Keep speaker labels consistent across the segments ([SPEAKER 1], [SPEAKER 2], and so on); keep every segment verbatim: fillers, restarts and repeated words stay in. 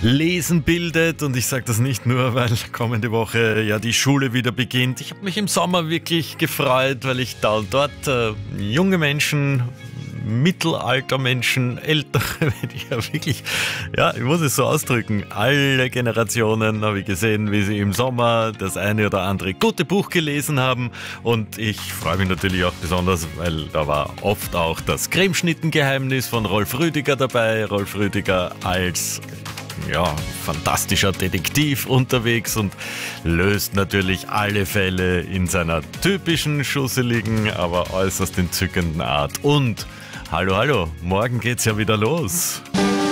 [SPEAKER 1] Lesen bildet, und ich sage das nicht nur, weil kommende Woche ja die Schule wieder beginnt. Ich habe mich im Sommer wirklich gefreut, weil ich da und dort äh, junge Menschen, Mittelaltermenschen, ältere, ja wirklich, ja, ich muss es so ausdrücken, alle Generationen habe ich gesehen, wie sie im Sommer das eine oder andere gute Buch gelesen haben, und ich freue mich natürlich auch besonders, weil da war oft auch das Cremeschnittengeheimnis von Rolf Rüdiger dabei. Rolf Rüdiger als ja, fantastischer Detektiv unterwegs und löst natürlich alle Fälle in seiner typischen, schusseligen, aber äußerst entzückenden Art. Und hallo, hallo, morgen geht's ja wieder los.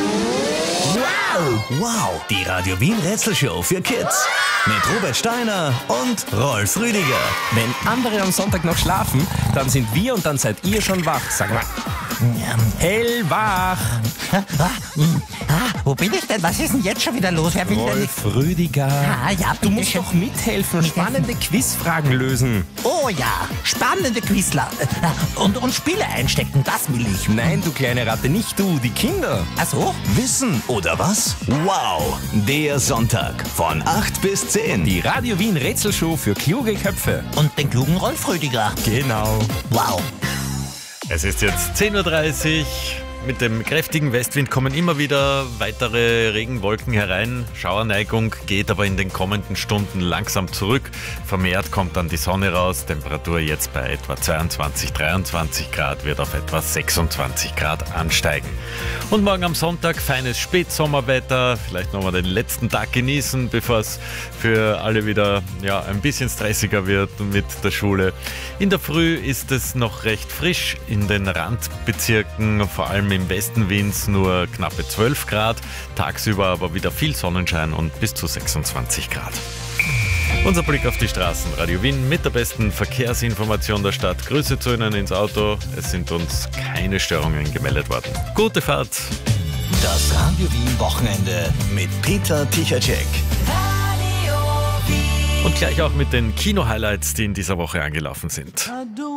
[SPEAKER 2] Wow! Wow! Die Radio Wien Rätselshow für Kids. Mit Robert Steiner und Rolf Rüdiger.
[SPEAKER 3] Wenn andere am Sonntag noch schlafen, dann sind wir und dann seid ihr schon wach. Sag mal. Hellwach.
[SPEAKER 4] Ah, ah, wo bin ich denn? Was ist denn jetzt schon wieder los? Wer will denn nicht?
[SPEAKER 3] Rolf Rüdiger.
[SPEAKER 4] Ah, ja,
[SPEAKER 3] Du
[SPEAKER 4] bitte
[SPEAKER 3] musst
[SPEAKER 4] schön.
[SPEAKER 3] doch mithelfen, spannende Quizfragen lösen.
[SPEAKER 4] Oh ja, spannende Quizler. Und, und Spiele einstecken, das will ich.
[SPEAKER 3] Nein, du kleine Ratte, nicht du, die Kinder.
[SPEAKER 4] Ach so?
[SPEAKER 2] Wissen oder was? Wow! Der Sonntag von acht bis zehn.
[SPEAKER 3] Die Radio Wien Rätselshow für kluge Köpfe.
[SPEAKER 4] Und den klugen Rolf Rüdiger.
[SPEAKER 3] Genau.
[SPEAKER 4] Wow.
[SPEAKER 1] Es ist jetzt zehn Uhr dreißig. Mit dem kräftigen Westwind kommen immer wieder weitere Regenwolken herein. Schauerneigung geht aber in den kommenden Stunden langsam zurück. Vermehrt kommt dann die Sonne raus. Temperatur jetzt bei etwa zweiundzwanzig, dreiundzwanzig Grad, wird auf etwa sechsundzwanzig Grad ansteigen. Und morgen am Sonntag feines Spätsommerwetter. Vielleicht nochmal den letzten Tag genießen, bevor es für alle wieder ja, ein bisschen stressiger wird mit der Schule. In der Früh ist es noch recht frisch. In den Randbezirken, vor allem im Westen Wiens, nur knappe zwölf Grad, tagsüber aber wieder viel Sonnenschein und bis zu sechsundzwanzig Grad. Unser Blick auf die Straßen. Radio Wien mit der besten Verkehrsinformation der Stadt. Grüße zu Ihnen ins Auto. Es sind uns keine Störungen gemeldet worden. Gute Fahrt!
[SPEAKER 2] Das Radio Wien Wochenende mit Peter Tichacek.
[SPEAKER 1] Und gleich auch mit den Kino-Highlights, die in dieser Woche angelaufen sind.